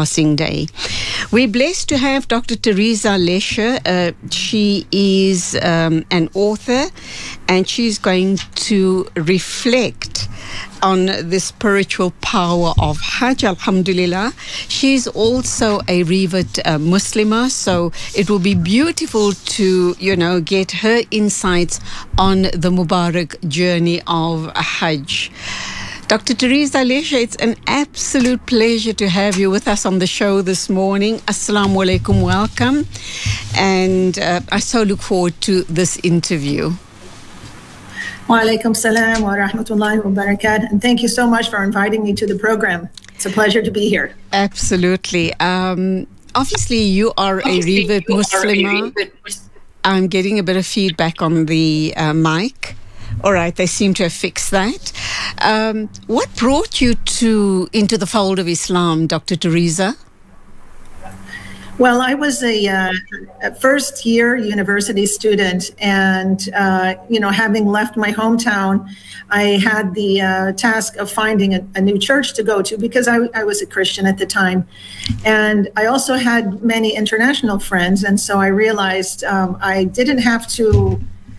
passing day. We're blessed to have Dr. Teresa Lesher. She is an author, and she's going to reflect on the spiritual power of Hajj, alhamdulillah. She's also a revered Muslimah, so it will be beautiful to, get her insights on the Mubarak journey of Hajj. Dr. Teresa Lesher, it's an absolute pleasure to have you with us on the show this morning. Assalamu alaikum, welcome. And I so look forward to this interview. Wa alaikum salam wa rahmatullahi wa barakatuh. And thank you so much for inviting me to the program. It's a pleasure to be here. Absolutely. Obviously, you are a revered Muslimah. I'm getting a bit of feedback on the mic. All right, they seem to have fixed that. What brought you into the fold of Islam, Dr. Teresa? Well, I was a first-year university student, and having left my hometown, I had the task of finding a new church to go to because I was a Christian at the time, and I also had many international friends, and so I realized I didn't have to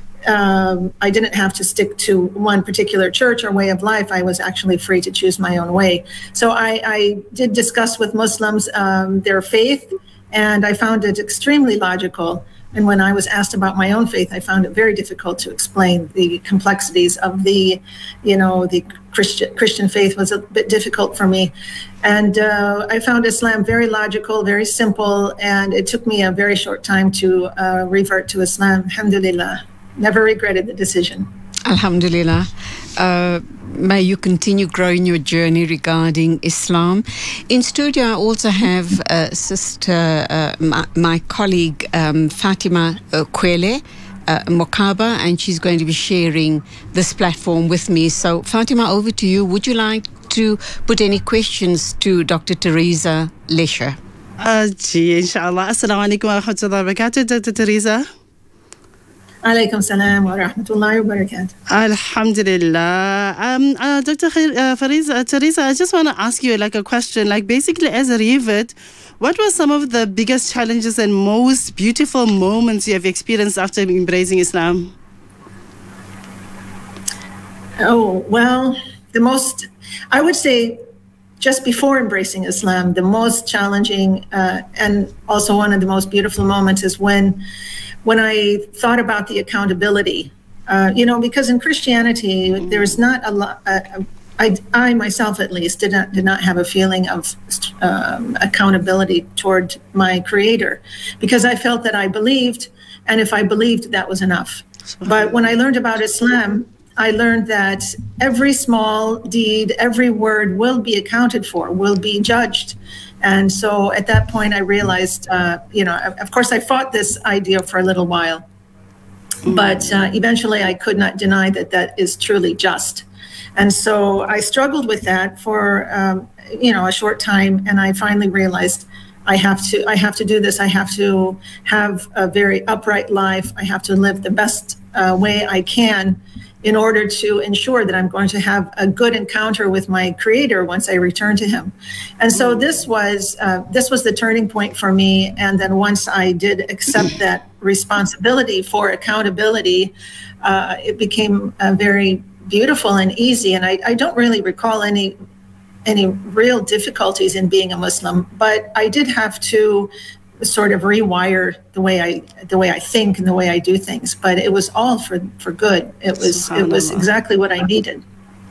stick to one particular church or way of life. I was actually free to choose my own way. So I did discuss with Muslims their faith, and I found it extremely logical. And when I was asked about my own faith, I found it very difficult to explain the complexities of the Christian faith was a bit difficult for me. And I found Islam very logical, very simple, and it took me a very short time to revert to Islam. Alhamdulillah. Never regretted the decision. Alhamdulillah. May you continue growing your journey regarding Islam. In studio, I also have sister, my colleague Fatima Kwele Mokaba, and she's going to be sharing this platform with me. So, Fatima, over to you. Would you like to put any questions to Dr. Teresa Lesher? Inshallah. Assalamu alaikum wa rahmatullahi wa barakatuh, Dr. Teresa. Alaikum salam wa rahmatullahi wa barakatuh. Alhamdulillah. Dr. Teresa, I just want to ask you a question. Basically, as a revert, what were some of the biggest challenges and most beautiful moments you have experienced after embracing Islam? Oh, well, I would say just before embracing Islam, the most challenging and also one of the most beautiful moments is when I thought about the accountability, because in Christianity, there's not a lot, I myself at least did not have a feeling of accountability toward my Creator, because I felt that I believed, and if I believed, that was enough. But when I learned about Islam, I learned that every small deed, every word will be accounted for, will be judged. And so at that point, I realized, of course, I fought this idea for a little while, but eventually I could not deny that is truly just. And so I struggled with that for, a short time. And I finally realized I have to do this. I have to have a very upright life. I have to live the best way I can in order to ensure that I'm going to have a good encounter with my Creator once I return to Him. And so this was the turning point for me. And then once I did accept that responsibility for accountability, it became very beautiful and easy. And I don't really recall any real difficulties in being a Muslim, but I did have to sort of rewire the way I think and the way I do things. But it was all for good. It was exactly what I needed.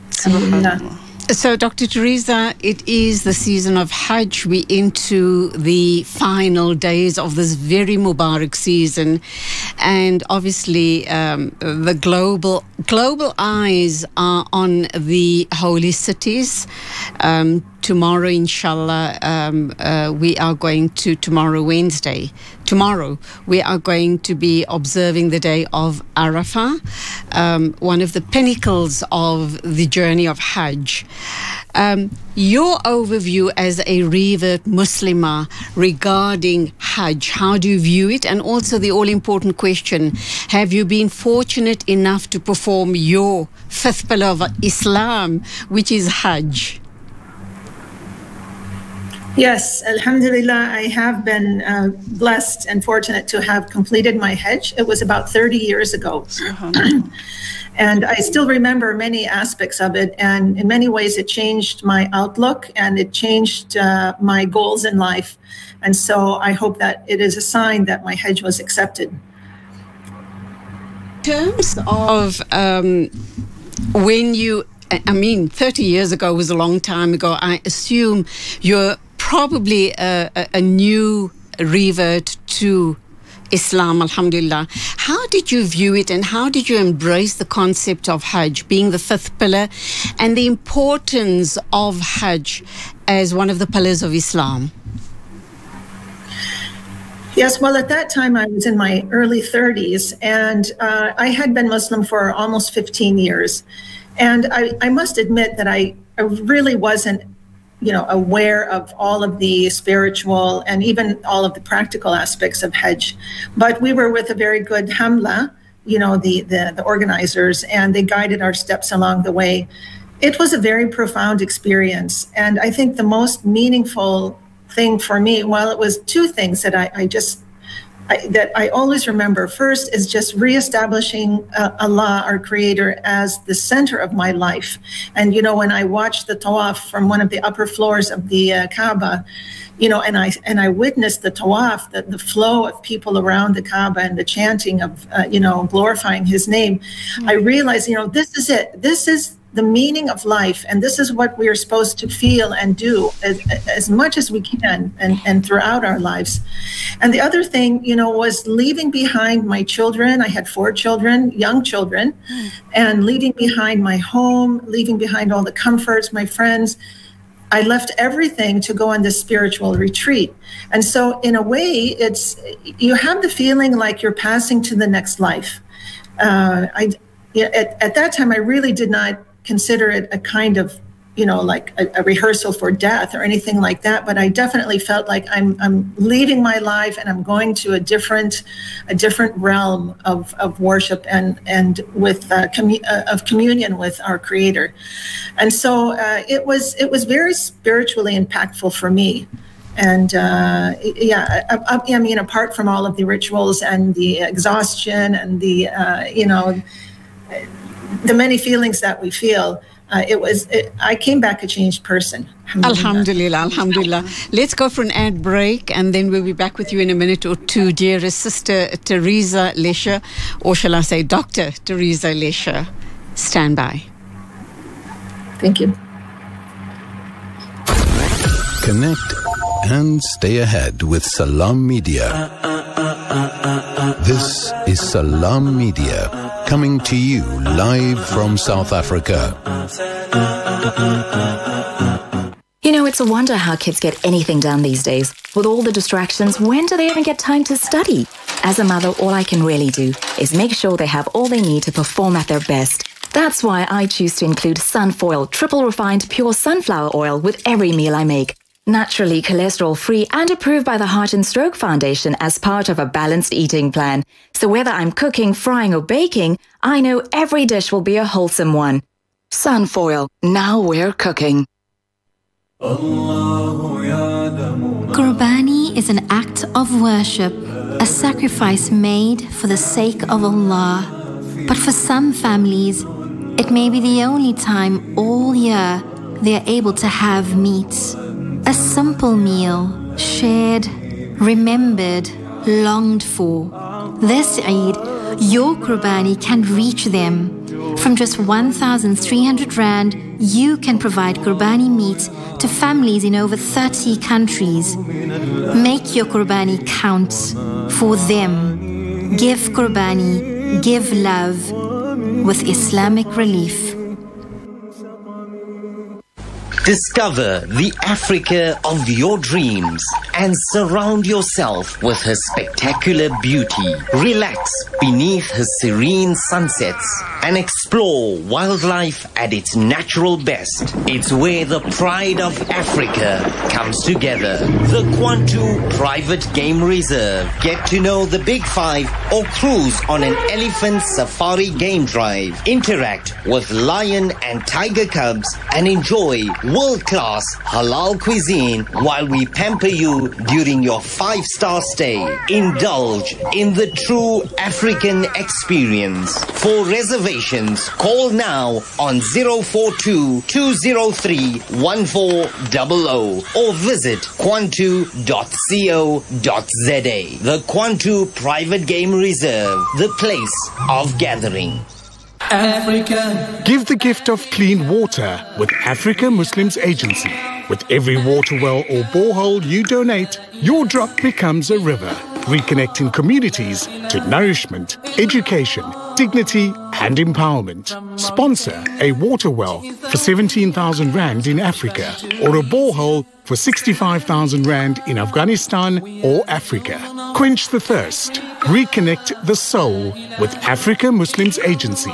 So, Dr. Teresa, it is the season of Hajj. We're into the final days of this very Mubarak season. And obviously, the global eyes are on the holy cities. Tomorrow, inshallah, we are going to, tomorrow, we are going to be observing the day of Arafah, one of the pinnacles of the journey of Hajj. Your overview as a revered Muslimah regarding Hajj, how do you view it? And also the all-important question, have you been fortunate enough to perform your fifth pillar of Islam, which is Hajj? Yes, alhamdulillah, I have been blessed and fortunate to have completed my Hajj. It was about 30 years ago. And I still remember many aspects of it. And in many ways, it changed my outlook and it changed my goals in life. And so I hope that it is a sign that my Hajj was accepted. In terms of when you, 30 years ago was a long time ago. I assume you're probably a new revert to Islam, alhamdulillah. How did you view it and how did you embrace the concept of Hajj being the fifth pillar and the importance of Hajj as one of the pillars of Islam? Yes, well, at that time I was in my early 30s and I had been Muslim for almost 15 years. And I must admit that I really wasn't aware of all of the spiritual and even all of the practical aspects of Hajj. But we were with a very good Hamla, the organizers, and they guided our steps along the way. It was a very profound experience. And I think the most meaningful thing for me, well, it was two things that I always remember. First is just reestablishing Allah, our creator, as the center of my life. And, when I watched the tawaf from one of the upper floors of the Kaaba, and I witnessed the tawaf, the flow of people around the Kaaba and the chanting of, glorifying his name, I realized, this is it. This is the meaning of life. And this is what we are supposed to feel and do as much as we can and throughout our lives. And the other thing, was leaving behind my children. I had 4 children, young children, and leaving behind my home, leaving behind all the comforts, my friends. I left everything to go on this spiritual retreat. And so in a way, you have the feeling like you're passing to the next life. At that time, I really did not consider it a kind of, like a rehearsal for death or anything like that. But I definitely felt like I'm leaving my life and I'm going to a different realm of worship and with of communion with our Creator. And so it was very spiritually impactful for me. And apart from all of the rituals and the exhaustion and the many feelings that we feel, I came back a changed person. Alhamdulillah, alhamdulillah. Let's go for an ad break and then we'll be back with you in a minute or two, dearest Sister Teresa Lesher, or shall I say Dr. Teresa Lesher. Stand by. Thank you. Connect and stay ahead with Salam Media. This is Salam Media, coming to you live from South Africa. It's a wonder how kids get anything done these days. With all the distractions, when do they even get time to study? As a mother, all I can really do is make sure they have all they need to perform at their best. That's why I choose to include Sunfoil, triple refined pure sunflower oil with every meal I make. Naturally cholesterol-free and approved by the Heart and Stroke Foundation as part of a balanced eating plan. So whether I'm cooking, frying or baking, I know every dish will be a wholesome one. Sunfoil, now we're cooking. Qurbani is an act of worship, a sacrifice made for the sake of Allah. But for some families, it may be the only time all year they are able to have meat. A simple meal, shared, remembered, longed for. This Eid, your Qurbani can reach them. From just 1,300 Rand, you can provide Qurbani meat to families in over 30 countries. Make your Qurbani count for them. Give Qurbani, give love with Islamic Relief. Discover the Africa of your dreams and surround yourself with her spectacular beauty. Relax beneath her serene sunsets and explore wildlife at its natural best. It's where the pride of Africa comes together. The Kwantu Private Game Reserve. Get to know the Big Five or cruise on an elephant safari game drive. Interact with lion and tiger cubs and enjoy world-class halal cuisine while we pamper you during your 5-star stay. Indulge in the true African experience. For reservations, call now on 042-203-1400 or visit kwantu.co.za. The Kwantu Private Game Reserve, the place of gathering. Africa. Give the gift of clean water with Africa Muslims Agency. With every water well or borehole you donate, your drop becomes a river, reconnecting communities to nourishment, education, dignity and empowerment. Sponsor a water well for 17,000 Rand in Africa or a borehole for 65,000 Rand in Afghanistan or Africa. Quench the thirst. Reconnect the soul with Africa Muslims Agency.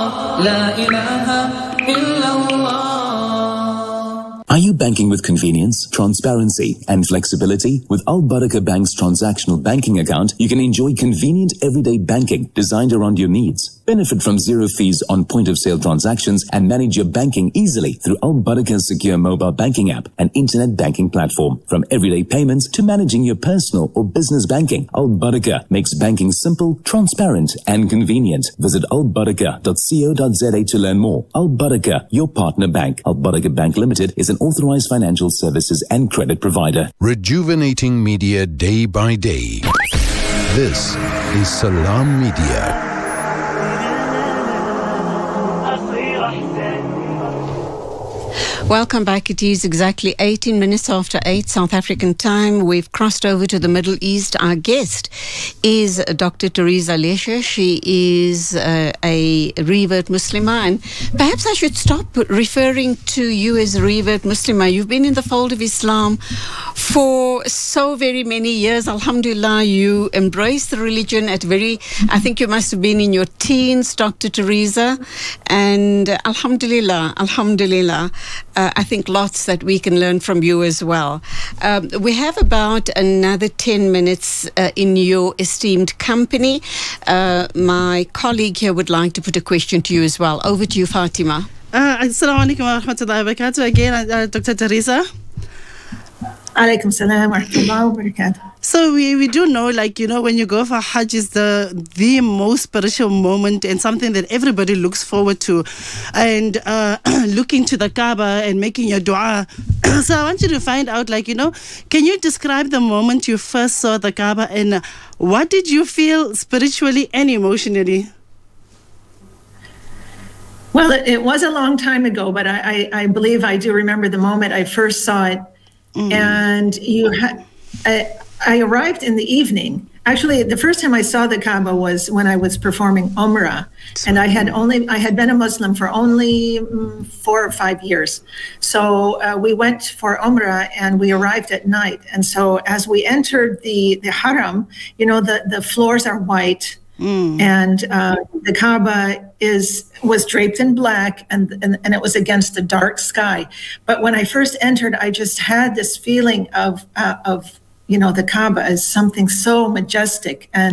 Are you banking with convenience, transparency, and flexibility? With Al Barakah Bank's transactional banking account, you can enjoy convenient everyday banking designed around your needs. Benefit from zero fees on point-of-sale transactions and manage your banking easily through Al Barakah's secure mobile banking app and internet banking platform. From everyday payments to managing your personal or business banking, Al Barakah makes banking simple, transparent, and convenient. Visit albarakah.co.za to learn more. Al Barakah, your partner bank. Al Barakah Bank Limited is an authorized financial services and credit provider. Rejuvenating media day by day. This is Salam Media. Welcome back. It is exactly 18 minutes after 8 South African time. We've crossed over to the Middle East. Our guest is Dr. Teresa Lesher. She is a revert Muslimah. And perhaps I should stop referring to you as a revert Muslimah. You've been in the fold of Islam for so very many years. Alhamdulillah, you embraced the religion at I think you must have been in your teens, Dr. Teresa. And Alhamdulillah, I think lots that we can learn from you as well. We have about another 10 minutes in your esteemed company. My colleague here would like to put a question to you as well. Over to you, Fatima. Assalamu alaikum wa rahmatullahi wa barakatuh. Again, Dr. Teresa. Alaikum salam wa rahmatullahi wa barakatuh. So we do know, when you go for Hajj is the most spiritual moment and something that everybody looks forward to. And looking to the Kaaba and making your dua. So I want you to find out, can you describe the moment you first saw the Kaaba and what did you feel spiritually and emotionally? Well, it was a long time ago, but I believe I do remember the moment I first saw it. And I arrived in the evening. Actually, the first time I saw the Kaaba was when I was performing Umrah, and I had been a Muslim for only 4 or 5 years. So we went for Umrah and we arrived at night. And so as we entered the Haram, the floors are white. And the Kaaba was draped in black and it was against a dark sky. But when I first entered, I just had this feeling of the Kaaba as something so majestic and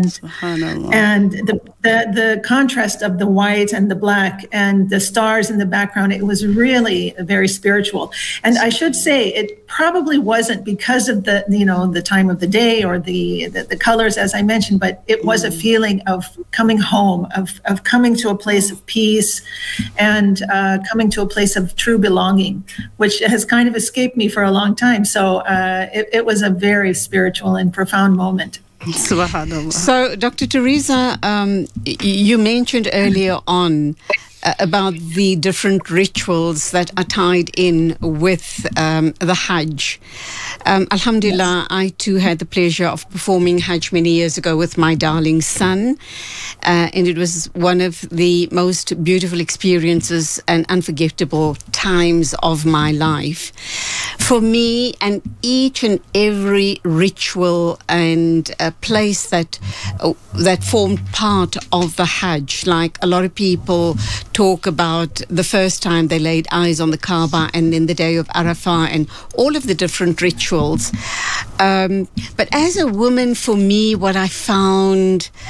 the contrast of the white and the black and the stars in the background, it was really very spiritual. And I should say it probably wasn't because of the time of the day or the colors, as I mentioned, but it was a feeling of coming home, of coming to a place of peace and coming to a place of true belonging, which has kind of escaped me for a long time. So it was a very spiritual and profound moment. So, Dr. Teresa, you mentioned earlier on about the different rituals that are tied in with the Hajj. Alhamdulillah, I too had the pleasure of performing Hajj many years ago with my darling son. And it was one of the most beautiful experiences and unforgettable times of my life. For me, and each and every ritual and place that formed part of the Hajj, like a lot of people talk about the first time they laid eyes on the Kaaba and then the day of Arafah and all of the different rituals. But as a woman, for me, what I found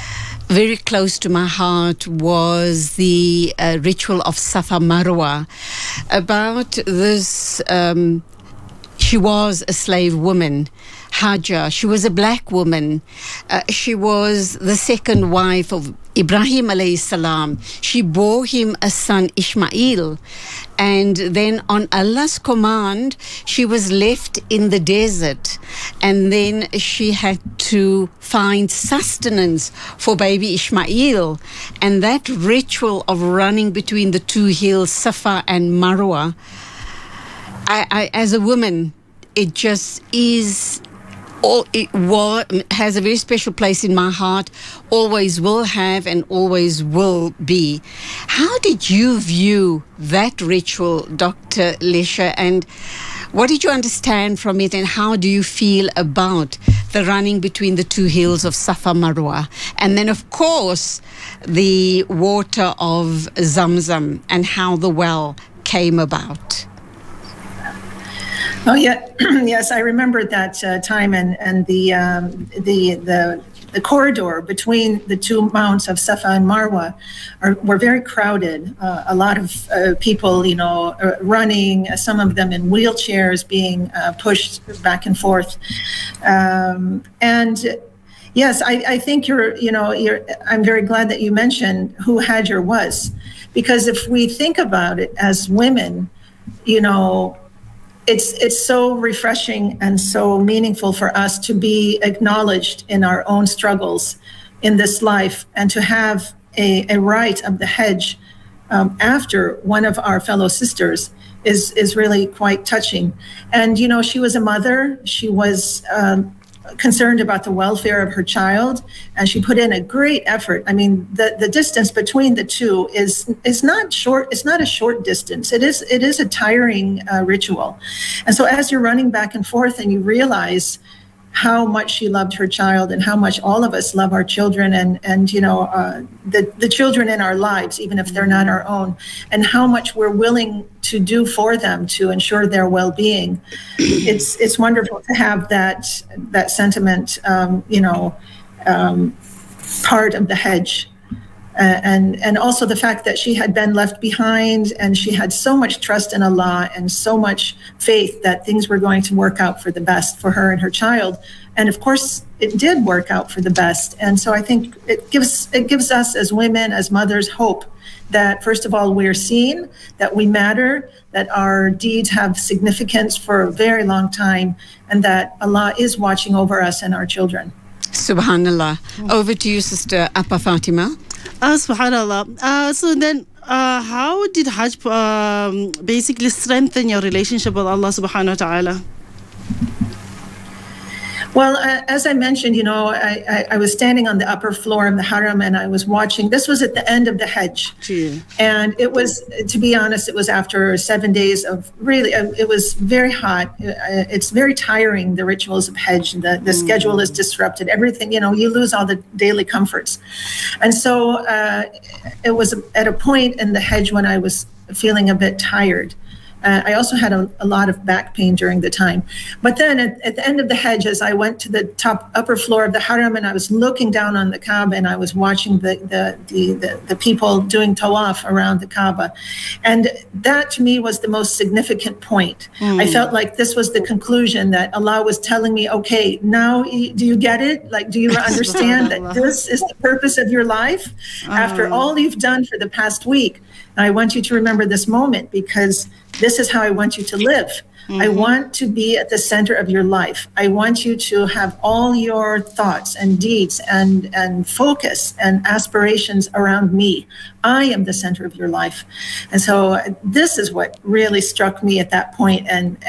very close to my heart was the ritual of Safa Marwa. About this, she was a slave woman, Hajar. She was a black woman. She was the second wife of Ibrahim alayhi salam. She bore him a son, Ishmael. And then on Allah's command, she was left in the desert. And then she had to find sustenance for baby Ishmael. And that ritual of running between the two hills, Safa and Marwa, I as a woman, it just is... has a very special place in my heart, always will have and always will be. How did you view that ritual, Dr. Lesha, and what did you understand from it, and how do you feel about the running between the two hills of Safa Marwa? And then, of course, the water of Zamzam and how the well came about. Oh yeah, yes, I remember that time, and the corridor between the two mounts of Safa and Marwa were very crowded. A lot of people, running. Some of them in wheelchairs, being pushed back and forth. And yes, I think I'm very glad that you mentioned who Hajar was, because if we think about it as women, it's so refreshing and so meaningful for us to be acknowledged in our own struggles in this life, and to have a rite of the Hajj after one of our fellow sisters is really quite touching. And she was a mother. She was concerned about the welfare of her child, and she put in a great effort. I mean, the distance between the two is not short. It's not a short distance. It is a tiring ritual. And so as you're running back and forth and you realize how much she loved her child and how much all of us love our children, and the children in our lives, even if they're not our own, and how much we're willing to do for them to ensure their well-being. It's wonderful to have that sentiment, part of the Hajj. And also the fact that she had been left behind, and she had so much trust in Allah and so much faith that things were going to work out for the best for her and her child. And of course, it did work out for the best. And so I think it gives us as women, as mothers, hope that, first of all, we're seen, that we matter, that our deeds have significance for a very long time, and that Allah is watching over us and our children. Subhanallah. Over to you, Sister Appa Fatima. Subhanallah. So then, how did Hajj basically strengthen your relationship with Allah subhanahu wa ta'ala? Well, as I mentioned, I was standing on the upper floor of the Haram, and I was watching. This was at the end of the Hajj. Gee. And it was, to be honest, it was after 7 days of really, it was very hot. It's very tiring, the rituals of Hajj. The schedule is disrupted. Everything, you lose all the daily comforts. And so it was at a point in the Hajj when I was feeling a bit tired. I also had a lot of back pain during the time. But then at the end of the Hajj, as I went to the upper floor of the Haram, and I was looking down on the Kaaba, and I was watching the people doing tawaf around the Kaaba. And that to me was the most significant point. I felt like this was the conclusion, that Allah was telling me, okay, now do you get it? Like, do you understand that this is the purpose of your life? After all you've done for the past week, I want you to remember this moment, because this is how I want you to live. I want to be at the center of your life. I want you to have all your thoughts and deeds and focus and aspirations around me. I am the center of your life. And so this is what really struck me at that point. And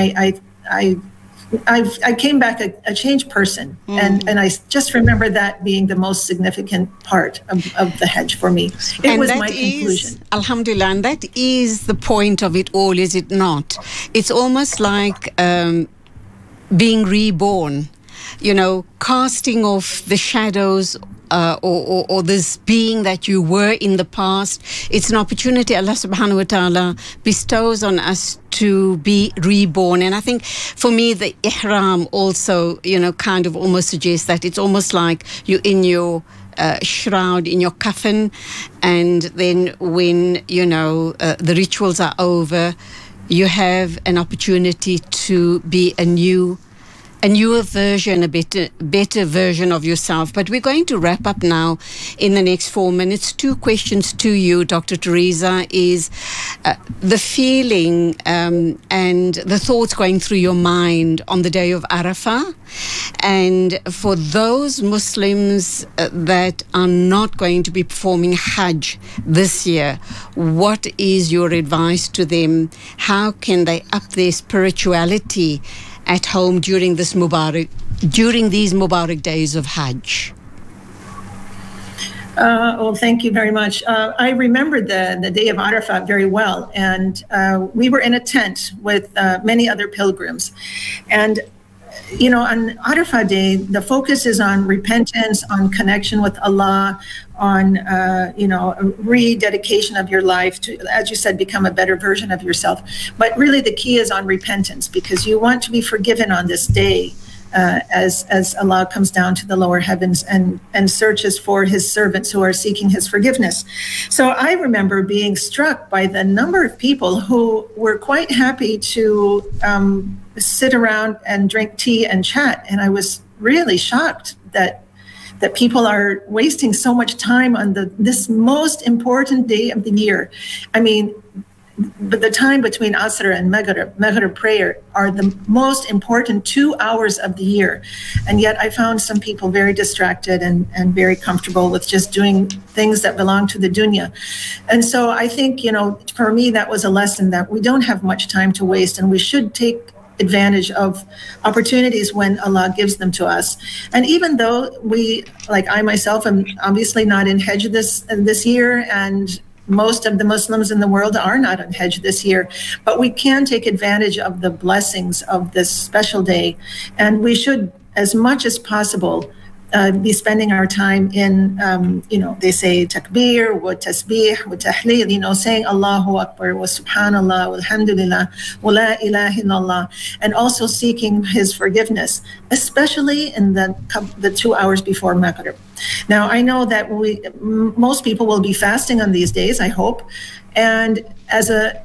I came back a changed person, and I just remember that being the most significant part of the Hajj for me. It was my conclusion. Alhamdulillah, and that is the point of it all, is it not? It's almost like being reborn, casting off the shadows or this being that you were in the past. It's an opportunity Allah subhanahu wa ta'ala bestows on us to be reborn. And I think for me, the ihram also, kind of almost suggests that it's almost like you're in your shroud, in your coffin, and then when, the rituals are over, you have an opportunity to be a newer version, a better version of yourself. But we're going to wrap up now in the next 4 minutes. 2 questions to you, Dr. Teresa, is the feeling and the thoughts going through your mind on the day of Arafah. And for those Muslims that are not going to be performing Hajj this year, what is your advice to them? How can they up their spirituality at home during these Mubarak days of Hajj? Well, thank you very much. I remember the day of Arafat very well, and we were in a tent with many other pilgrims. And on Arafat Day, the focus is on repentance, on connection with Allah, on, rededication of your life to, as you said, become a better version of yourself. But really the key is on repentance, because you want to be forgiven on this day as Allah comes down to the lower heavens and searches for his servants who are seeking his forgiveness. So I remember being struck by the number of people who were quite happy to sit around and drink tea and chat. And I was really shocked that people are wasting so much time on this most important day of the year. I mean, but the time between Asr and Maghrib prayer are the most important 2 hours of the year. And yet I found some people very distracted and very comfortable with just doing things that belong to the dunya. And so I think, for me, that was a lesson that we don't have much time to waste, and we should take advantage of opportunities when Allah gives them to us. And even though I myself am obviously not in Hajj this year, and most of the Muslims in the world are not on Hajj this year, but we can take advantage of the blessings of this special day. And we should, as much as possible, be spending our time in, they say takbir, wa tasbih, wa tahleel, saying Allahu Akbar, wa subhanallah, wa alhamdulillah, wa la ilaha illallah, and also seeking his forgiveness, especially in the 2 hours before Maghrib. Now, I know that most people will be fasting on these days, I hope, and as a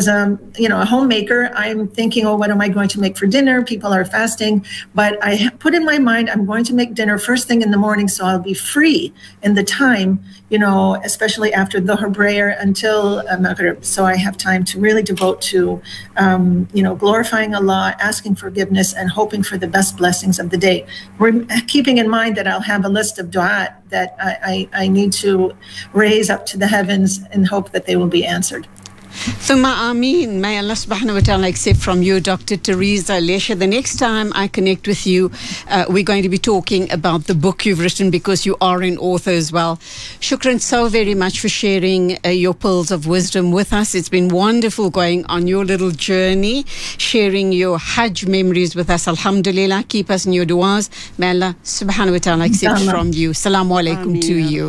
homemaker, I'm thinking, what am I going to make for dinner? People are fasting, but I put in my mind, I'm going to make dinner first thing in the morning, so I'll be free in the time, especially after Dhuhr prayer until Maghrib. So I have time to really devote to, glorifying Allah, asking forgiveness, and hoping for the best blessings of the day. Keeping in mind that I'll have a list of dua that I need to raise up to the heavens and hope that they will be answered. Thumma Ameen. May Allah subhanahu wa ta'ala accept from you, Dr. Teresa Lesher. The next time I connect with you, we're going to be talking about the book you've written, because you are an author as well. Shukran so very much for sharing your pearls of wisdom with us. It's been wonderful going on your little journey, sharing your Hajj memories with us. Alhamdulillah. Keep us in your du'as. May Allah subhanahu wa ta'ala accept from you. Assalamu alaikum to you.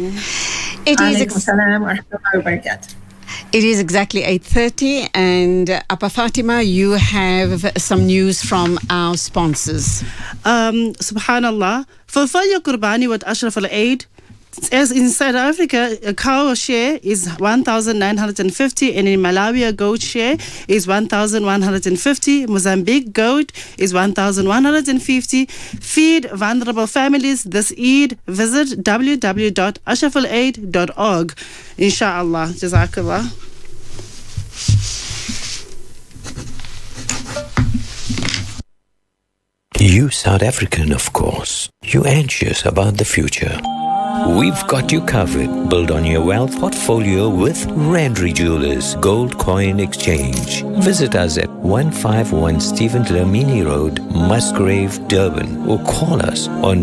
It is exactly 8:30, and Appa Fatima, you have some news from our sponsors. Subhanallah, fulfill your Qurbani with Ashraf al-Aid. As in South Africa, a cow share is 1,950, and in Malawi, a goat share is 1,150. Mozambique goat is 1,150. Feed vulnerable families this Eid. Visit www.ashrafalaid.org. Inshallah. Jazakallah. You South African, of course. You anxious about the future. We've got you covered. Build on your wealth portfolio with Randry Jewelers Gold Coin Exchange. Visit us at 151 Stephen Dlamini Road, Musgrave, Durban, or call us on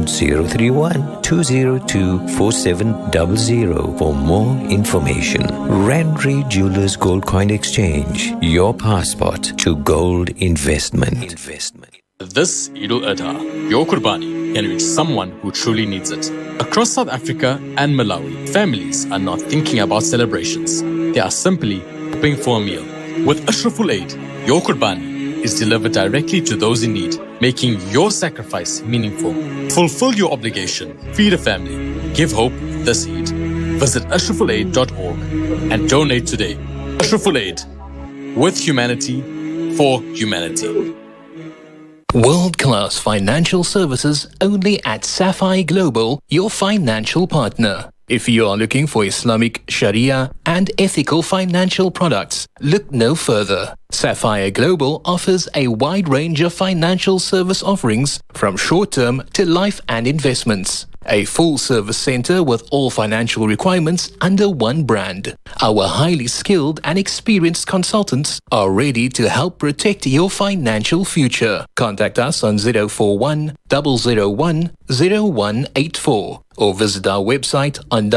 031-202-4700 for more information. Randry Jewelers Gold Coin Exchange, your passport to gold investment. This Eid al-Adha, your Qurbani can reach someone who truly needs it. Across South Africa and Malawi, families are not thinking about celebrations. They are simply hoping for a meal. With Ashraf al-Aid, your Qurbani is delivered directly to those in need, making your sacrifice meaningful. Fulfill your obligation. Feed a family. Give hope this Eid. Visit ashrafulaid.org and donate today. Ashraful Aid. With humanity, for humanity. World-class financial services only at Sapphire Global, your financial partner. If you are looking for Islamic, Sharia and ethical financial products, look no further. Sapphire Global offers a wide range of financial service offerings from short-term to life and investments. A full-service center with all financial requirements under one brand. Our highly skilled and experienced consultants are ready to help protect your financial future. Contact us on 041 001 0184 or visit our website on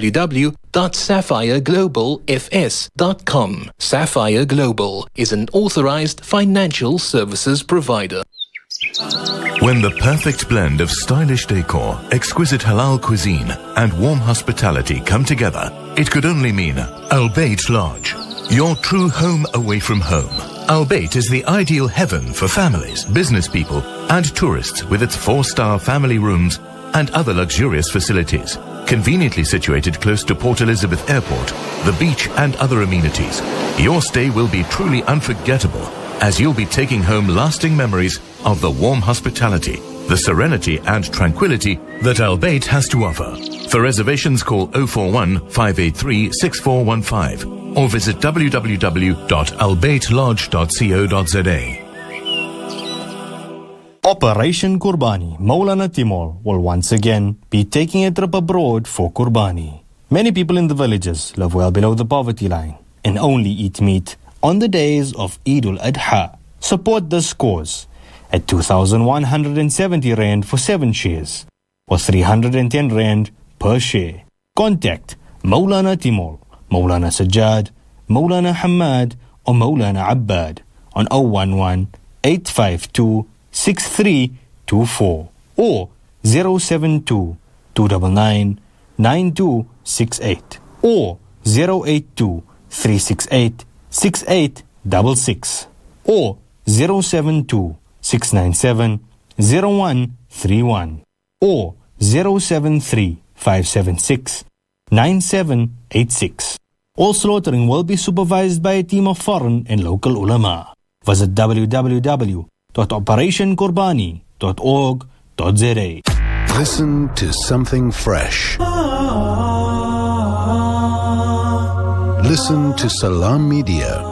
www.sapphireglobalfs.com. Sapphire Global is an authorized financial services provider. When the perfect blend of stylish decor, exquisite halal cuisine and warm hospitality come together, it could only mean Al Bayt Lodge, your true home away from home. Al Bayt is the ideal heaven for families, business people and tourists with its 4-star family rooms and other luxurious facilities. Conveniently situated close to Port Elizabeth Airport, the beach and other amenities, your stay will be truly unforgettable as you'll be taking home lasting memories of the warm hospitality, the serenity and tranquility that Al Bayt has to offer. For reservations, call 041 583 6415 or visit www.albaytlodge.co.za. Operation Qurbani, Maulana Timol will once again be taking a trip abroad for Qurbani. Many people in the villages live well below the poverty line and only eat meat on the days of Eid al-Adha. Support this cause at 2,170 Rand for 7 shares or 310 Rand per share. Contact Maulana Timol, Maulana Sajjad, Maulana Hamad or Maulana Abbad on 011 852 6324 or 072 299 9268 or 082 368 6866 or 072 697 0131 or 073 576 9786. All slaughtering will be supervised by a team of foreign and local ulama. Visit www.operationqurbani.org.za. Listen to something fresh. Listen to Salam Media.